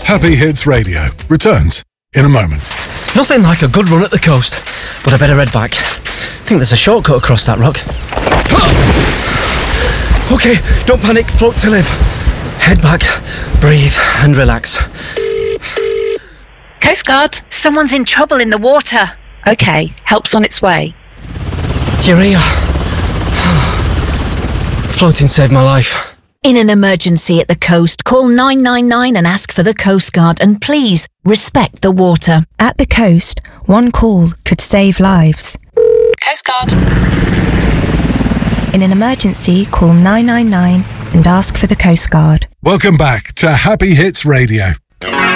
Happy Hits Radio returns in a moment. Nothing like a good run at the coast, but I better head back. I think there's a shortcut across that rock. OK, don't panic, float to live. Head back, breathe and relax. Coast Guard. Someone's in trouble in the water. OK, help's on its way. You're here. Floating saved my life. In an emergency at the coast, call 999 and ask for the Coast Guard, and please respect the water. At the coast, one call could save lives. Coast Guard. In an emergency, call 999 and ask for the Coast Guard. Welcome back to Happy Hits Radio.